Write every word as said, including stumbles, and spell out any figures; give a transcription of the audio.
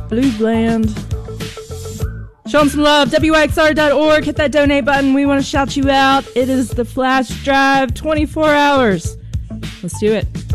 Blue Bland. Show them some love. W Y X R dot org. Hit that donate button. We want to shout you out. It is the flash drive, twenty-four hours. Let's do it.